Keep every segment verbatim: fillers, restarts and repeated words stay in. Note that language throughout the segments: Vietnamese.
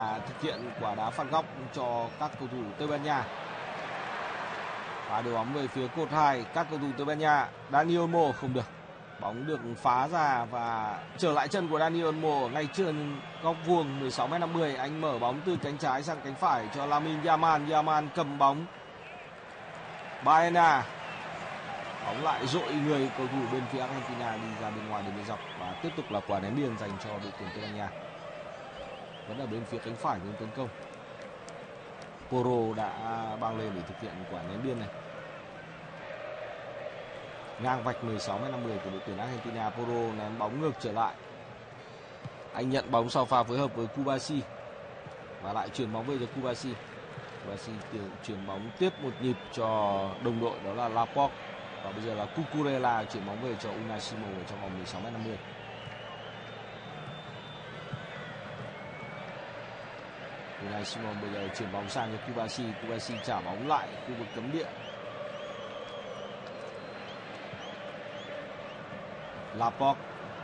thực hiện quả đá phạt góc cho các cầu thủ Tây Ban Nha. Và đưa bóng về phía cột hai các cầu thủ Tây Ban Nha. Dani Olmo không được. Bóng được phá ra và trở lại chân của Dani Olmo ngay trên góc vuông mười sáu mét năm mươi. Anh mở bóng từ cánh trái sang cánh phải cho Lamine Yamal. Yamal cầm bóng. Baena. Bóng lại dội người cầu thủ bên phía Argentina đi ra bên ngoài đường biên dọc và tiếp tục là quả ném biên dành cho đội tuyển Tây Ban Nha. Vẫn ở bên phía cánh phải hướng tấn công. Porro đã bao lên để thực hiện quả ném biên này. Ngang vạch mười sáu mét năm mươi của đội tuyển Argentina. Porro ném bóng ngược trở lại. Anh nhận bóng sau pha phối hợp với Kubasi và lại chuyển bóng về cho Kubasi. Kubasi chuyển bóng tiếp một nhịp cho đồng đội đó là Laporte. Và bây giờ là Cucurella chuyển bóng về cho Unai Simon ở trong vòng mười sáu mét năm mươi. Unai Simon bây giờ chuyển bóng sang cho Kubasi. Kubasi trả bóng lại khu vực cấm địa. Laporte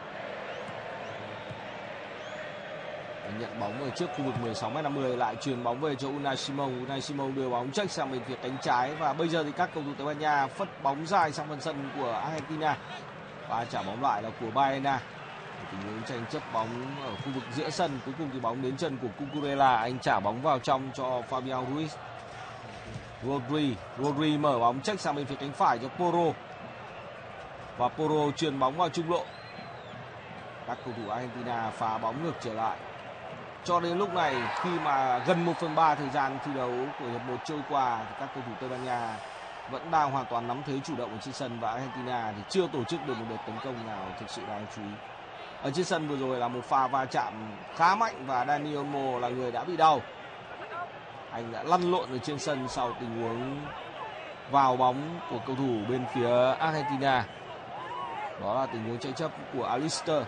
nhận bóng ở trước khu vực mười sáu mét năm mươi, lại truyền bóng về cho Unai Simon. Unai Simon đưa bóng check sang bên phía cánh trái và bây giờ thì các cầu thủ Tây Ban Nha phất bóng dài sang phần sân của Argentina và trả bóng lại là của Baena. Tình huống tranh chấp bóng ở khu vực giữa sân, cuối cùng thì bóng đến chân của Cucurella. Anh trả bóng vào trong cho Fabian Ruiz. Rodri, Rodri mở bóng check sang bên phía cánh phải cho Porro và Porro truyền bóng vào trung lộ. Các cầu thủ Argentina phá bóng ngược trở lại. Cho đến lúc này, khi mà gần một phần ba thời gian thi đấu của hiệp một trôi qua thì các cầu thủ Tây Ban Nha vẫn đang hoàn toàn nắm thế chủ động ở trên sân và Argentina thì chưa tổ chức được một đợt tấn công nào thực sự đáng chú ý. Ở trên sân vừa rồi là một pha va chạm khá mạnh và Dani Olmo là người đã bị đau. Anh đã lăn lộn ở trên sân sau tình huống vào bóng của cầu thủ bên phía Argentina. Đó là tình huống tranh chấp của Alister.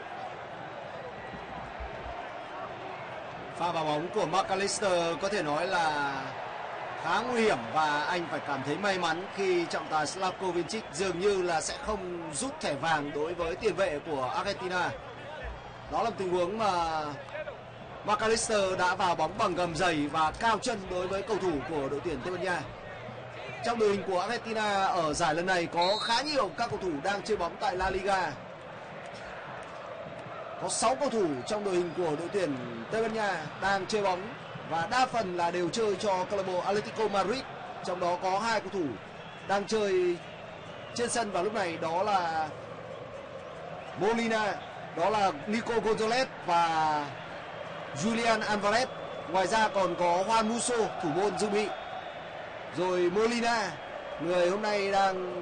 Pha vào bóng của McAllister có thể nói là khá nguy hiểm và anh phải cảm thấy may mắn khi trọng tài Slavko Vincic dường như là sẽ không rút thẻ vàng đối với tiền vệ của Argentina. Đó là tình huống mà McAllister đã vào bóng bằng gầm giày và cao chân đối với cầu thủ của đội tuyển Tây Ban Nha. Trong đội hình của Argentina ở giải lần này có khá nhiều các cầu thủ đang chơi bóng tại La Liga. Có sáu cầu thủ trong đội hình của đội tuyển Tây Ban Nha đang chơi bóng và đa phần là đều chơi cho câu lạc bộ Atletico Madrid. Trong đó có hai cầu thủ đang chơi trên sân vào lúc này, đó là Molina, đó là Nico Gonzalez và Julian Alvarez. Ngoài ra còn có Juan Musso, thủ môn dự bị. Rồi Molina, người hôm nay đang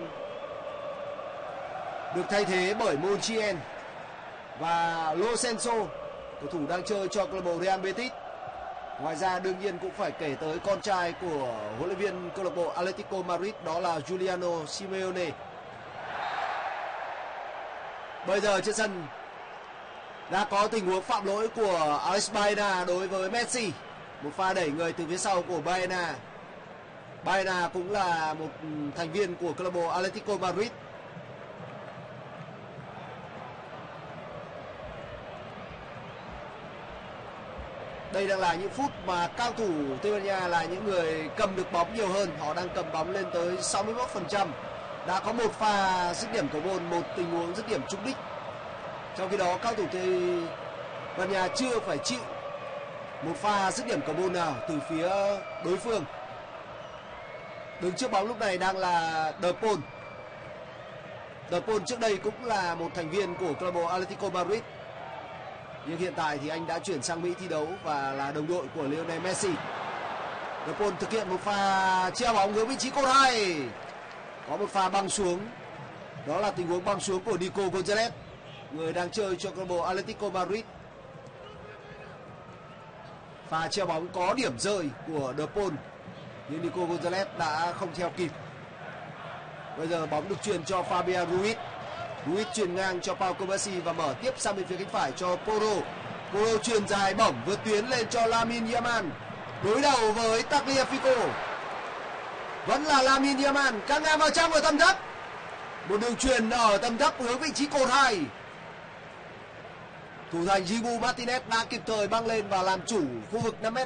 được thay thế bởi Montiel. Và Lo Celso, cầu thủ đang chơi cho câu lạc bộ Real Betis. Ngoài ra đương nhiên cũng phải kể tới con trai của huấn luyện viên câu lạc bộ Atletico Madrid, đó là Giuliano Simeone. Bây giờ trên sân đã có tình huống phạm lỗi của Alex Baena đối với Messi. Một pha đẩy người từ phía sau của Baena. Baena cũng là một thành viên của câu lạc bộ Atletico Madrid. Đây đang là những phút mà cao thủ Tây Ban Nha là những người cầm được bóng nhiều hơn. Họ đang cầm bóng lên tới sáu mươi mốt phần trăm. Đã có một pha dứt điểm cầu môn, một tình huống dứt điểm trúng đích. Trong khi đó các cầu thủ Tây Ban Nha chưa phải chịu một pha dứt điểm cầu môn nào từ phía đối phương. Đứng trước bóng lúc này đang là De Paul. De Paul trước đây cũng là một thành viên của câu lạc bộ Atletico Madrid. Nhưng hiện tại thì anh đã chuyển sang Mỹ thi đấu và là đồng đội của Lionel Messi. De Paul thực hiện một pha treo bóng hướng vị trí cột hai. Có một pha băng xuống. Đó là tình huống băng xuống của Nico Gonzalez, người đang chơi cho câu lạc bộ Atletico Madrid. Pha treo bóng có điểm rơi của De Paul, nhưng Nico Gonzalez đã không theo kịp. Bây giờ bóng được truyền cho Fabian Ruiz. Ruiz truyền ngang cho Pau Kubasi và mở tiếp sang bên phía cánh phải cho Porro. Porro truyền dài bổng vượt tuyến lên cho Lamine Yamal. Đối đầu với Tagliafico. Vẫn là Lamine Yamal căng ngang vào trong ở tầm thấp. Một đường truyền ở tầm thấp hướng vị trí cột hai. Thủ thành Dibu Martinez đã kịp thời băng lên và làm chủ khu vực năm mét